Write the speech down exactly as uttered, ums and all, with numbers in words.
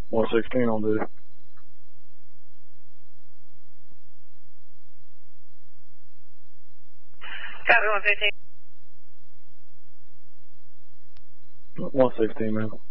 one sixteen on duty. Copy one fifteen. one sixteen, man.